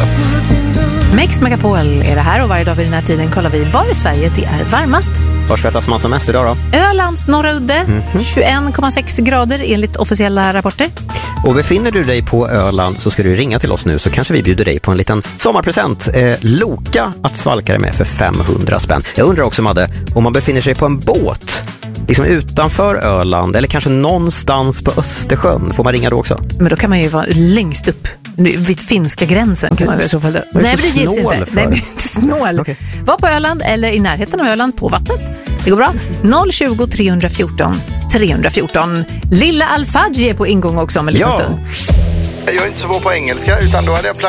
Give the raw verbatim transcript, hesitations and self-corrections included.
det. Mix Megapol är det här och varje dag vid den här tiden kollar vi var i Sverige det är varmast. Var svettas man som mest idag då? Ölands norra udde, mm-hmm. tjugoen komma sex grader enligt officiella rapporter. Och befinner du dig på Öland så ska du ringa till oss nu så kanske vi bjuder dig på en liten sommarpresent. Eh, Loka att svalka dig med för femhundra spänn. Jag undrar också, Madde, om man befinner sig på en båt liksom utanför Öland eller kanske någonstans på Östersjön, får man ringa då också? Men då kan man ju vara längst upp vid finska gränsen kan man i så fall. Vad är Nej, så men det ges snål inte. för? Nej, men inte snål. Okay. Var på Öland eller i närheten av Öland på vattnet. Det går bra. noll tjugo, tre fjorton, tre fjorton. Lilla Al-Fadji är på ingång också om en liten ja. stund. Jag är inte så bra på engelska utan då hade jag planerat